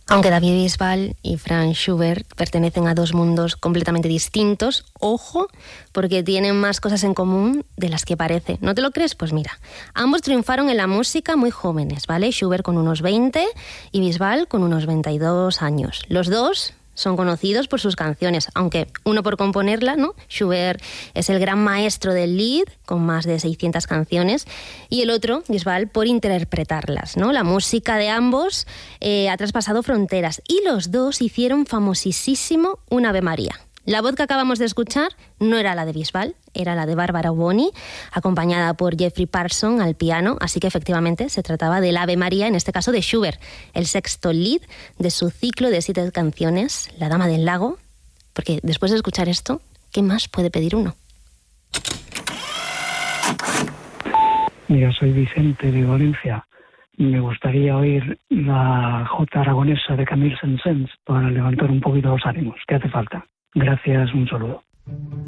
Aunque David Bisbal y Franz Schubert pertenecen a dos mundos completamente distintos, ojo, porque tienen más cosas en común de las que parece. ¿No te lo crees? Pues mira, ambos triunfaron en la música muy jóvenes, ¿vale? Schubert con unos 20 y Bisbal con unos 22 años. Los dos son conocidos por sus canciones, aunque uno por componerla, ¿no? Schubert es el gran maestro del Lied, con más de 600 canciones, y el otro, Bisbal, por interpretarlas, ¿no? La música de ambos ha traspasado fronteras, y los dos hicieron famosísimo un Ave María. La voz que acabamos de escuchar no era la de Bisbal, era la de Barbara Boni, acompañada por Jeffrey Parsons al piano, así que efectivamente se trataba del Ave María, en este caso de Schubert, el sexto Lied de su ciclo de 7 canciones, La Dama del Lago, porque después de escuchar esto, ¿qué más puede pedir uno? Mira, soy Vicente de Valencia. Me gustaría oír la Jota aragonesa de Camille Saint-Saëns para levantar un poquito los ánimos. ¿Qué hace falta? Gracias, un saludo.